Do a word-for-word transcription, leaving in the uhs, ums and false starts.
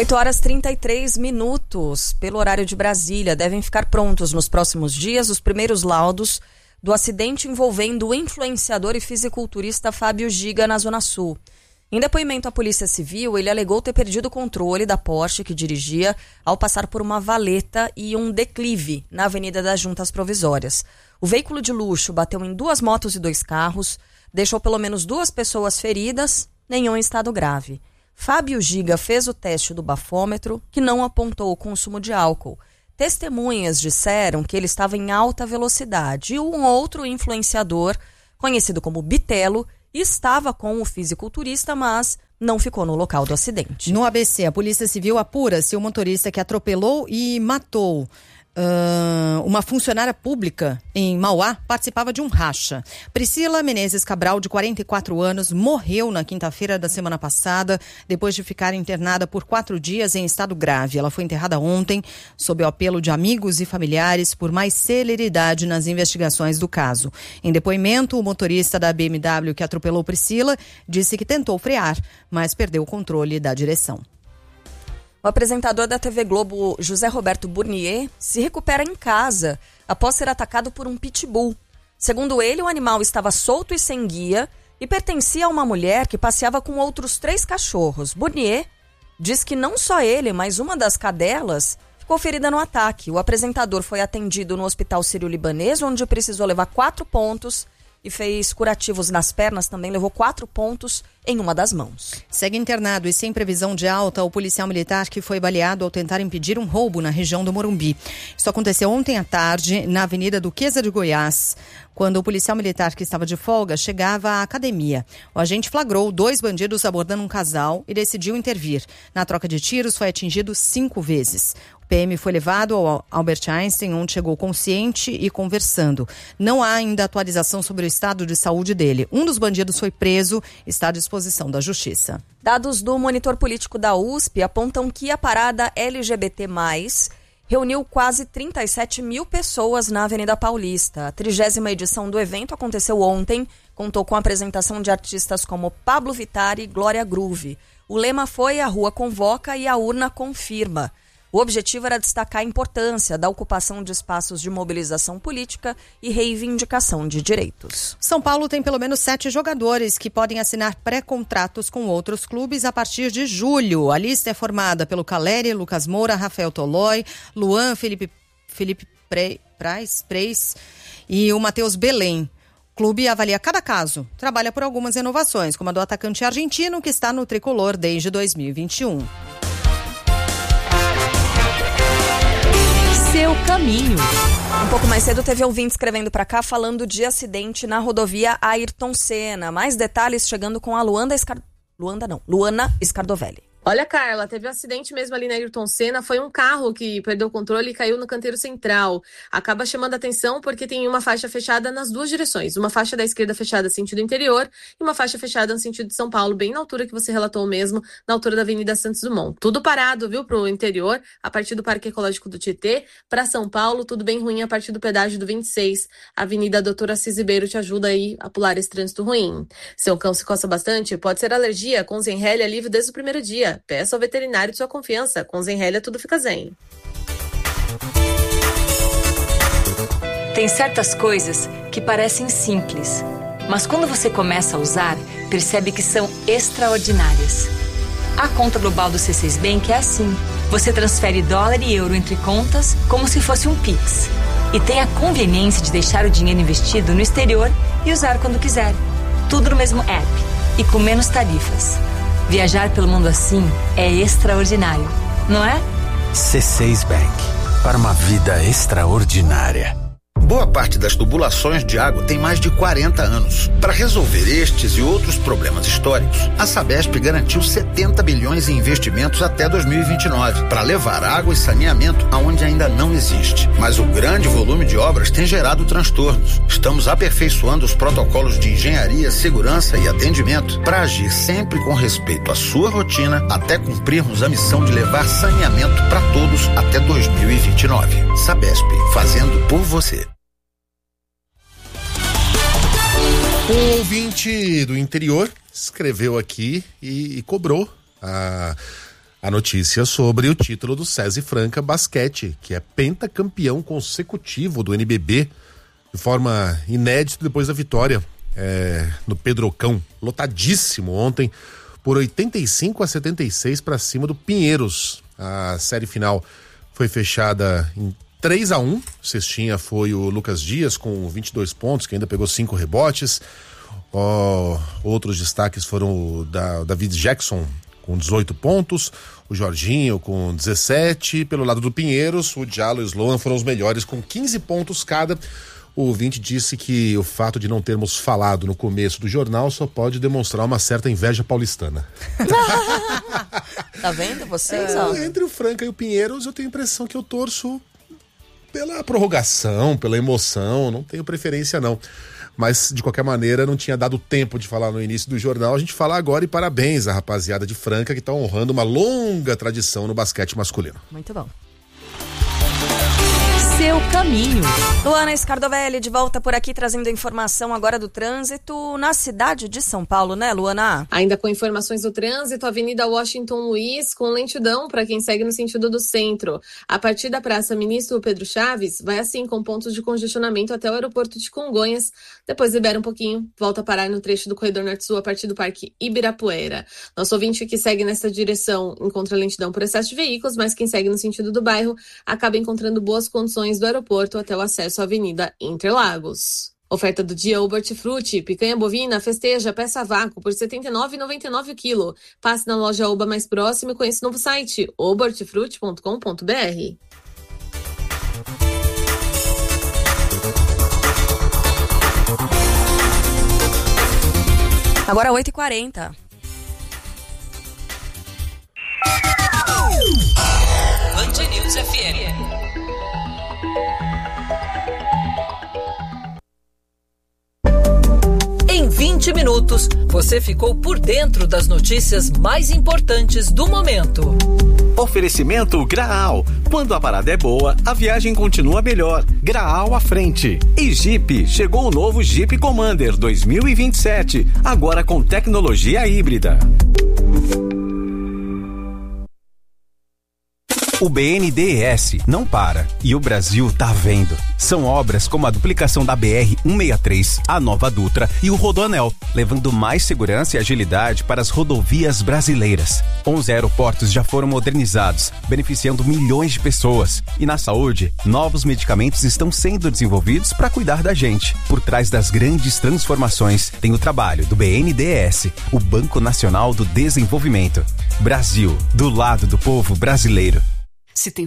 oito horas e trinta e três minutos, pelo horário de Brasília. Devem ficar prontos nos próximos dias os primeiros laudos do acidente envolvendo o influenciador e fisiculturista Fábio Giga na Zona Sul. Em depoimento à Polícia Civil, ele alegou ter perdido o controle da Porsche que dirigia ao passar por uma valeta e um declive na Avenida das Juntas Provisórias. O veículo de luxo bateu em duas motos e dois carros, deixou pelo menos duas pessoas feridas, nenhum em estado grave. Fábio Giga fez o teste do bafômetro, que não apontou o consumo de álcool. Testemunhas disseram que ele estava em alta velocidade e um outro influenciador, conhecido como Bitelo, estava com o fisiculturista, mas não ficou no local do acidente. No A B C, a Polícia Civil apura se o motorista que atropelou e matou Uh, uma funcionária pública em Mauá participava de um racha. Priscila Menezes Cabral, de quarenta e quatro anos, morreu na quinta-feira da semana passada, depois de ficar internada por quatro dias em estado grave. Ela foi enterrada ontem, sob o apelo de amigos e familiares por mais celeridade nas investigações do caso. Em depoimento, o motorista da B M W que atropelou Priscila disse que tentou frear, mas perdeu o controle da direção. O apresentador da T V Globo, José Roberto Burnier, se recupera em casa após ser atacado por um pitbull. Segundo ele, o animal estava solto e sem guia e pertencia a uma mulher que passeava com outros três cachorros. Burnier diz que não só ele, mas uma das cadelas ficou ferida no ataque. O apresentador foi atendido no Hospital Sírio-Libanês, onde precisou levar quatro pontos e fez curativos nas pernas, também levou quatro pontos em uma das mãos. Segue internado e sem previsão de alta o policial militar que foi baleado ao tentar impedir um roubo na região do Morumbi. Isso aconteceu ontem à tarde na Avenida Duquesa de Goiás, quando o policial militar que estava de folga chegava à academia. O agente flagrou dois bandidos abordando um casal e decidiu intervir. Na troca de tiros foi atingido cinco vezes. O P M foi levado ao Albert Einstein, onde chegou consciente e conversando. Não há ainda atualização sobre o estado de saúde dele. Um dos bandidos foi preso, está à disposição da Justiça. Dados do monitor político da U S P apontam que a parada L G B T mais, reuniu quase trinta e sete mil pessoas na Avenida Paulista. A trigésima edição do evento aconteceu ontem, contou com a apresentação de artistas como Pablo Vittar e Glória Groove. O lema foi "A Rua Convoca e a Urna Confirma". O objetivo era destacar a importância da ocupação de espaços de mobilização política e reivindicação de direitos. São Paulo tem pelo menos sete jogadores que podem assinar pré-contratos com outros clubes a partir de julho. A lista é formada pelo Caleri, Lucas Moura, Rafael Tolói, Luan, Felipe, Felipe Pre, Prais, Preis e o Matheus Belém. O clube avalia cada caso, trabalha por algumas inovações, como a do atacante argentino que está no tricolor desde dois mil e vinte e um. Seu caminho. Um pouco mais cedo teve ouvinte escrevendo para cá falando de acidente na rodovia Ayrton Senna. Mais detalhes chegando com a Luanda Escar... Luanda não, Luana Scardovelli. Olha, Carla, teve um acidente mesmo ali na Ayrton Senna, foi um carro que perdeu o controle e caiu no canteiro central. Acaba chamando a atenção porque tem uma faixa fechada nas duas direções, uma faixa da esquerda fechada sentido interior e uma faixa fechada no sentido de São Paulo, bem na altura que você relatou mesmo, na altura da Avenida Santos Dumont. Tudo parado, viu, pro interior, a partir do Parque Ecológico do Tietê, para São Paulo, tudo bem ruim a partir do pedágio do vinte e seis. A Avenida Doutor Assis Ribeiro te ajuda aí a pular esse trânsito ruim. Seu cão se coça bastante? Pode ser alergia, com Zenrelia alívio desde o primeiro dia. Peça ao veterinário de sua confiança. Com Zenrelia tudo fica zen. Tem certas coisas que parecem simples, mas quando você começa a usar, percebe que são extraordinárias. A conta global do C seis Bank é assim. Você transfere dólar e euro entre contas como se fosse um Pix. E tem a conveniência de deixar o dinheiro investido no exterior e usar quando quiser. Tudo no mesmo app e com menos tarifas. Viajar pelo mundo assim é extraordinário, não é? C seis Bank, para uma vida extraordinária. Boa parte das tubulações de água tem mais de quarenta anos. Para resolver estes e outros problemas históricos, a Sabesp garantiu setenta bilhões em investimentos até dois mil e vinte e nove, para levar água e saneamento aonde ainda não existe. Mas o grande volume de obras tem gerado transtornos. Estamos aperfeiçoando os protocolos de engenharia, segurança e atendimento para agir sempre com respeito à sua rotina até cumprirmos a missão de levar saneamento para todos até dois mil e vinte e nove. Sabesp, fazendo por você. Um ouvinte do interior escreveu aqui e, e cobrou a, A notícia sobre o título do SESI Franca Basquete, que é pentacampeão consecutivo do N B B, de forma inédita depois da vitória é, no Pedrocão, lotadíssimo ontem, por oitenta e cinco a setenta e seis para cima do Pinheiros. A série final foi fechada em três a um, cestinha foi o Lucas Dias com vinte e dois pontos, que ainda pegou cinco rebotes. Oh, outros destaques foram o da David Jackson, com dezoito pontos, o Jorginho com dezessete, pelo lado do Pinheiros, o Diallo e o Sloan foram os melhores com quinze pontos cada. O ouvinte disse que o fato de não termos falado no começo do jornal só pode demonstrar uma certa inveja paulistana. Tá vendo vocês? É, ó. Entre o Franca e o Pinheiros eu tenho a impressão que eu torço pela prorrogação, pela emoção, não tenho preferência não. Mas, de qualquer maneira, não tinha dado tempo de falar no início do jornal. A gente fala agora e parabéns à rapaziada de Franca que está honrando uma longa tradição no basquete masculino. Muito bom. Seu caminho. Luana Scardovelli de volta por aqui trazendo informação agora do trânsito na cidade de São Paulo, né, Luana? Ainda com informações do trânsito, Avenida Washington Luiz com lentidão para quem segue no sentido do centro. A partir da Praça Ministro Pedro Chaves, vai assim com pontos de congestionamento até o aeroporto de Congonhas, depois libera um pouquinho, volta a parar no trecho do Corredor Norte-Sul a partir do Parque Ibirapuera. Nosso ouvinte que segue nessa direção encontra lentidão por excesso de veículos, mas quem segue no sentido do bairro acaba encontrando boas condições do aeroporto até o acesso à Avenida Interlagos. Oferta do dia Uber Hortifruti, picanha bovina, festeja, peça a vácuo por setenta e nove reais e noventa e nove centavos o quilo. Passe na loja Uba mais próxima e conheça o novo site, uba hortifruti ponto com ponto b r. Agora oito e quarenta. Band News F M. Em vinte minutos, você ficou por dentro das notícias mais importantes do momento. Oferecimento Graal. Quando a parada é boa, a viagem continua melhor. Graal à frente. E Jeep. Chegou o novo Jeep Commander dois mil e vinte e sete. Agora com tecnologia híbrida. O B N D E S não para e o Brasil tá vendo. São obras como a duplicação da B R cento e sessenta e três, a nova Dutra e o Rodoanel, levando mais segurança e agilidade para as rodovias brasileiras. onze aeroportos já foram modernizados, beneficiando milhões de pessoas. E na saúde, novos medicamentos estão sendo desenvolvidos para cuidar da gente. Por trás das grandes transformações, tem o trabalho do B N D E S, o Banco Nacional do Desenvolvimento. Brasil, do lado do povo brasileiro. Se tem